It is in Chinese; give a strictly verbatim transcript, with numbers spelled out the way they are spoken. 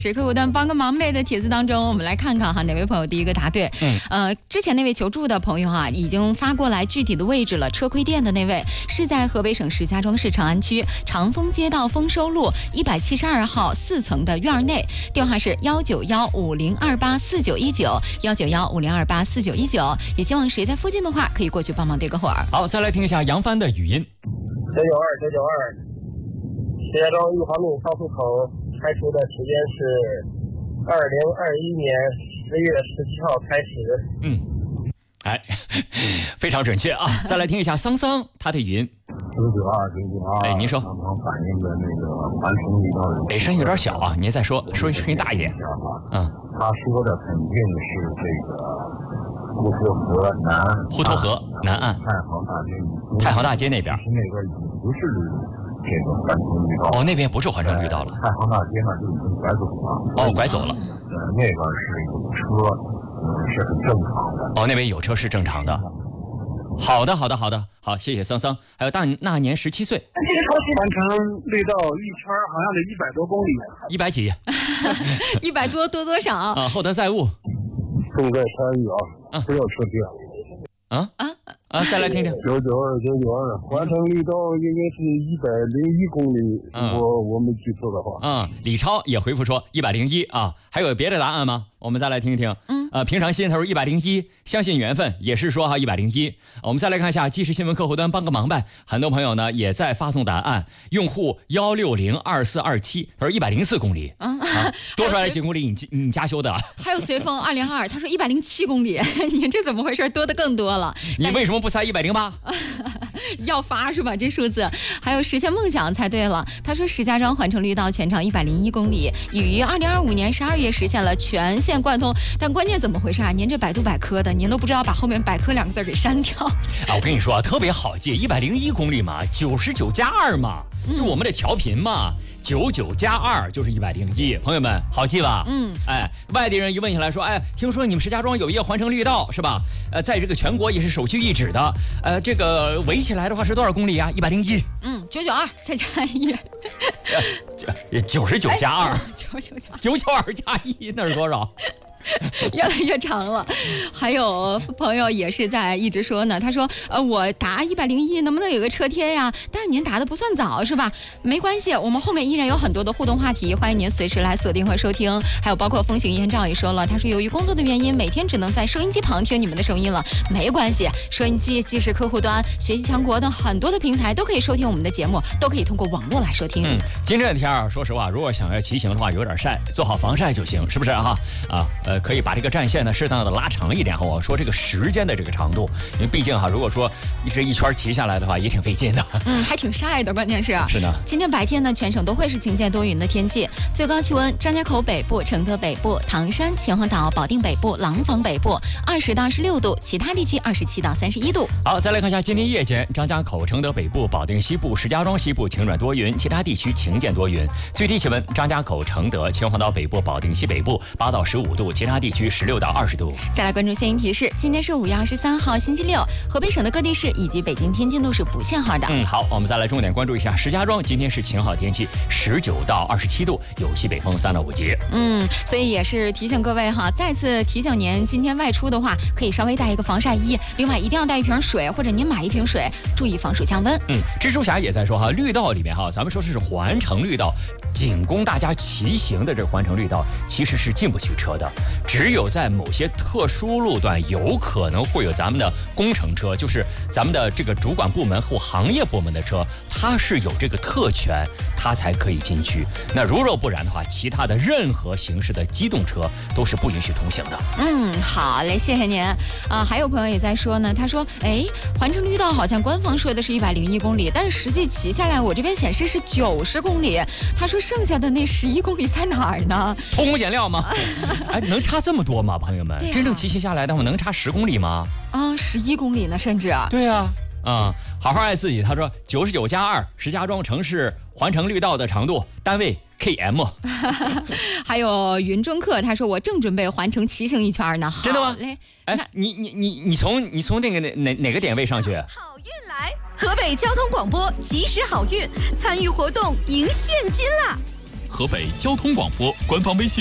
时刻无端帮个忙呗的帖子当中，我们来看看哈哪位朋友第一个答对。嗯，呃，之前那位求助的朋友啊，已经发过来具体的位置了。车亏店的那位是在河北省石家庄市长安区长丰街道丰收路一百七十二号四层的院内，电话是幺九幺五零二八四九一九幺九幺五零二八四九一九。也希望谁在附近的话可以过去帮忙对个会儿。 好，再来听一下杨帆的语音。 九九二九九二，石家庄玉华路高速口。开出的时间是二零二一年十月十七号开始。 嗯，哎，非常准确啊！再来听一下桑桑他的语音。 九九二九九二， 哎，您说。 刚刚反映的那个环城绿道， 哎，声音有点小啊，您再说，说声音大一点。嗯， 他说的肯定是这个滹沱河南滹沱河南岸太行大街， 太行大街那边， 是那边已经不是这个环城绿道哦，那边不是环城绿道了。 太行大街呢就已经拐走了。 哦，拐走了。 呃，那边是有车，嗯，是很正常的。 哦，那边有车是正常的。好的，好的，好的，好，谢谢桑桑。还有大那年十七岁。 环城绿道一圈好像得一百多公里。 一百几？ 一百多多多少？ 啊，后德载物。 重在参与啊，不要车票。 啊啊啊！再来听听。 九九二九九二，环城绿道应该是一百零一公里，嗯、我我没记错的话。 嗯，李超也回复说一百零一啊。还有别的答案吗？我们再来听听。嗯，呃，平常心他说一百零一，相信缘分也是说哈一百零一。我们再来看一下即时新闻客户端帮个忙呗。很多朋友呢也在发送答案。用户幺六零二四二七，他说一百零四公里。嗯、啊，多出来几公里你你加修的。 还有随风二零二，他说一百零七公里，你这怎么回事？多的更多了。 你为什么不猜一百零八？ 要发是吧？这数字。还有实现梦想猜对了，他说石家庄环城绿道全长一百零一公里，已于二零二五年十二月实现了全线贯通。但关键怎么回事啊？您这百度百科的，您都不知道把后面百科两个字给删掉啊！我跟你说啊，特别好记，一百零一公里嘛，九十九加二嘛，就我们的调频嘛。九九加二就是一百零一，朋友们好记吧？嗯，哎，外地人一问下来说，哎，听说你们石家庄有一个环城绿道是吧？呃，在这个全国也是首屈一指的。呃，这个围起来的话是多少公里啊？一百零一。 嗯，九九二再加一， 九十九加二， 九九加九九二加一，那是多少？ 越来越长了。还有朋友也是在一直说呢，他说呃我答一百零一能不能有个车贴呀？但是您答的不算早是吧？没关系，我们后面依然有很多的互动话题，欢迎您随时来锁定和收听。还有包括风行燕照也说了，他说由于工作的原因，每天只能在收音机旁听你们的声音了。没关系，收音机、即时客户端、学习强国等很多的平台都可以收听我们的节目，都可以通过网络来收听。 嗯，今天的天儿，说实话，如果想要骑行的话，有点晒，做好防晒就行，是不是哈？啊，呃，可以把这个战线呢适当的拉长一点哈。我说这个时间的这个长度，因为毕竟哈，如果说这一圈骑下来的话，也挺费劲的。 嗯，还挺晒的，关键是。 是的。 今天白天呢，全省都会是晴间多云的天气，最高气温：张家口北部、承德北部、唐山、秦皇岛、保定北部、廊坊北部二十到二十六度，其他地区二十七到三十一度。 好，再来看一下今天夜间，张家口、承德北部、保定西部、石家庄西部晴转多云，其他地区晴间多云。最低气温：张家口、承德、秦皇岛北部、保定西北部八到十五度，其他地区十六到二十度。 再来关注天气提示，今天是五月二十三号星期六，河北省的各地市以及北京、天津都是不限号的。 嗯，好，我们再来重点关注一下石家庄，今天是晴好天气，十九到二十七度，有西北风三到五级。 嗯，所以也是提醒各位哈，再次提醒您，今天外出的话，可以稍微带一个防晒衣，另外一定要带一瓶水，或者您买一瓶水，注意防暑降温。 嗯，蜘蛛侠也在说哈，绿道里面哈，咱们说是环城绿道，仅供大家骑行的这个环城绿道，其实是进不去车的，只有在某些特殊路段有可能会有咱们的工程车，就是咱们的这个主管部门或行业部门的车，它是有这个特权，它才可以进去。那如若不然的话，其他的任何形式的机动车都是不允许通行的。 嗯，好嘞，谢谢您啊。还有朋友也在说呢，他说，哎，环城绿道好像官方说的是一百零一公里，但是实际骑下来，我这边显示是九十公里。他说剩下的那十一公里在哪儿呢？ 偷工减料吗？哎，能差这么多吗，朋友们？啊、真正骑行下来的话，能差十公里吗？ 啊，十一公里呢，甚至。 对啊。啊、嗯，好好爱自己。他说九十九加二，石家庄城市环城绿道的长度，单位 K M。 还有云中客，他说我正准备环城骑行一圈呢。 真的吗？ 嘞， 哎，你你你你从你从那个哪哪哪个点位上去？ 好运来，河北交通广播及时好运，参与活动赢现金啦！ 河北交通广播官方微信。